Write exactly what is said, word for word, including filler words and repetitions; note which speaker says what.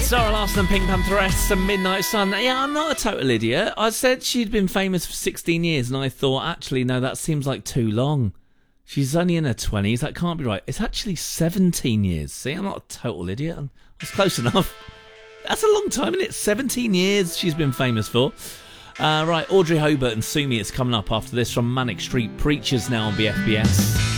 Speaker 1: Sarah Larson and Pink Pantheress and Midnight Sun. Yeah, I'm not a total idiot. I said she'd been famous for sixteen years, and I thought, actually, no, that seems like too long. She's only in her twenties. That can't be right. It's actually seventeen years. See, I'm not a total idiot. I was close enough. That's a long time, isn't it? seventeen years she's been famous for. Uh, right, Audrey Hobart and Sue Me. It's coming up after this from Manic Street Preachers now on B F B S.